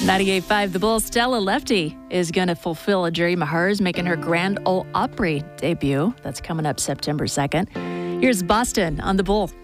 98.5 The Bull, Stella Lefty is going to fulfill a dream of hers, making her Grand Ole Opry debut. That's coming up September 2nd. Here's Boston on The Bull.